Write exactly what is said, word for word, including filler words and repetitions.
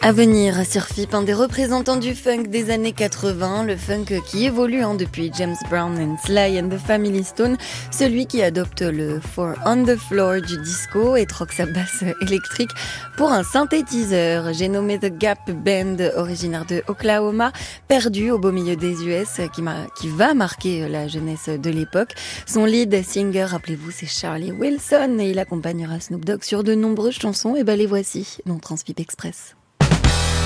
À venir sur F I P, un des représentants du funk des années quatre-vingts, le funk qui évolue hein, depuis James Brown and Sly and the Family Stone, celui qui adopte le Four on the Floor du disco et troque sa basse électrique pour un synthétiseur. J'ai nommé The Gap Band, originaire de Oklahoma, perdu au beau milieu des U S, qui, m'a, qui va marquer la jeunesse de l'époque. Son lead singer, rappelez-vous, c'est Charlie Wilson et il accompagnera Snoop Dogg sur de nombreuses chansons. Et ben les voici dans Transfip Express.